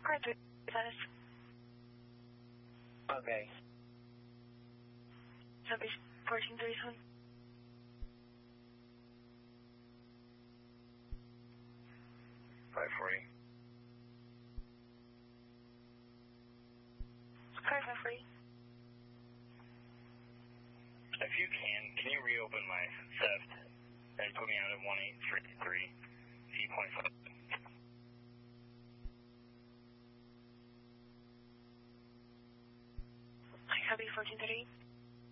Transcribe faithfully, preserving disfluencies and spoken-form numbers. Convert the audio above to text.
Car three, Venice. Okay. Southeast fourteen thirty-seven. five forty. Car five forty. If you can, can you reopen my theft and put me out at one eight three three, eight point five? Copy fourteen thirty-eight.